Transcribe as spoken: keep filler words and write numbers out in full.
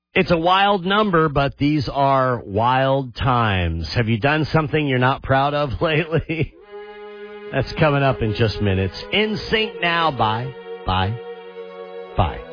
It's a wild number, but these are wild times. Have you done something you're not proud of lately? That's coming up in just minutes. In Sync now. Bye. Bye. Bye.